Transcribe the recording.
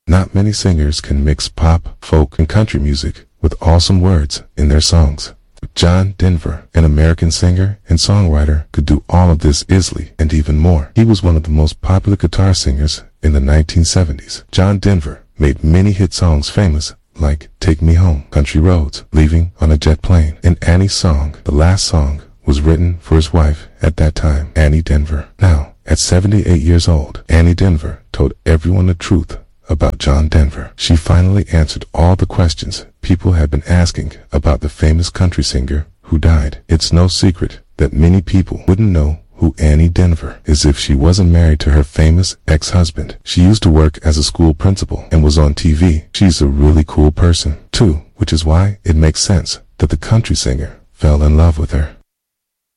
Not many singers can mix pop, folk, and country music with awesome words in their songs. John Denver, an American singer and songwriter, could do all of this easily and even more. He was one of the most popular guitar singers in the 1970s. John Denver made many hit songs famous, like Take Me Home, Country Roads, Leaving on a Jet Plane, and Annie's Song. The last song was written for his wife at that time, Annie Denver. Now, at 78 years old, Annie Denver told everyone the truth about John Denver. She finally answered all the questions people had been asking about the famous country singer who died. It's no secret that many people wouldn't know who Annie Denver is if she wasn't married to her famous ex-husband. She used to work as a school principal and was on TV. She's a really cool person, too, which is why it makes sense that the country singer fell in love with her.